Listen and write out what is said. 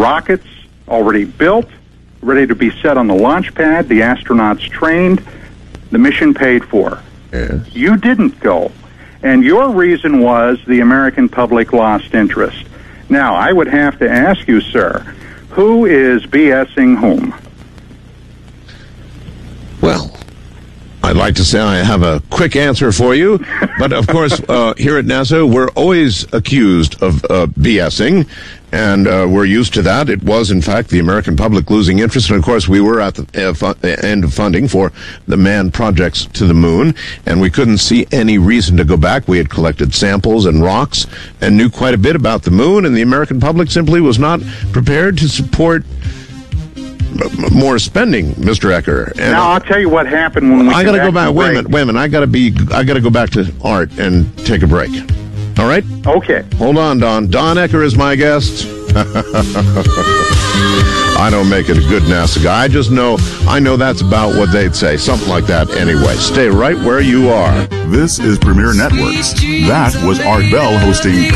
rockets already built, ready to be set on the launch pad, the astronauts trained, the mission paid for. Yes. You didn't go. And your reason was the American public lost interest. Now, I would have to ask you, sir, who is BSing whom? Well, I'd like to say I have a quick answer for you, but of course, here at NASA, we're always accused of BSing, and we're used to that. It was, in fact, the American public losing interest, and of course, we were at the end of funding for the manned projects to the moon, and we couldn't see any reason to go back. We had collected samples and rocks and knew quite a bit about the moon, and the American public simply was not prepared to support more spending, Mr. Ecker. And now I'll tell you what happened when we. I got to go back. Wait a minute. I got to go back to Art and take a break. All right. Okay. Hold on, Don. Don Ecker is my guest. I don't make it a good NASA guy. I know that's about what they'd say. Something like that anyway. Stay right where you are. This is Premier Networks. That was Art Bell hosting